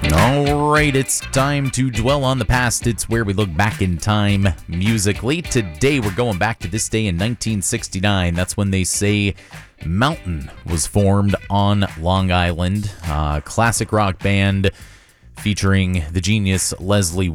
All right, it's time to dwell on the past. It's where we look back in time musically. Today, we're going back to this day in 1969. That's when they say Mountain was formed on Long Island. Classic rock band featuring the genius Leslie